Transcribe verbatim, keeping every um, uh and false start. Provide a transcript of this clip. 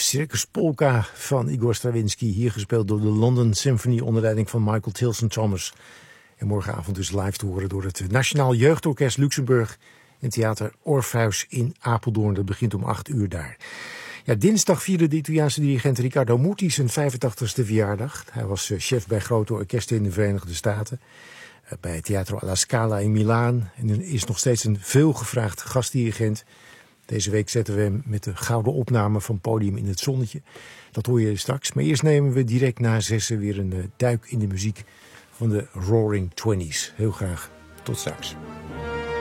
Circus Polka van Igor Stravinsky, hier gespeeld door de London Symphony onder leiding van Michael Tilson Thomas. En morgenavond dus live te horen door het Nationaal Jeugdorkest Luxemburg en Theater Orpheus in Apeldoorn. Dat begint om acht uur daar. Ja, dinsdag vierde de Italiaanse dirigent Riccardo Muti zijn vijfentachtigste verjaardag. Hij was chef bij grote orkesten in de Verenigde Staten, bij Teatro alla Scala in Milaan, en is nog steeds een veelgevraagd gastdirigent. Deze week zetten we hem met de gouden opname van Podium in het Zonnetje. Dat hoor je straks. Maar eerst nemen we direct na zessen weer een duik in de muziek van de Roaring Twenties. Heel graag. Tot straks.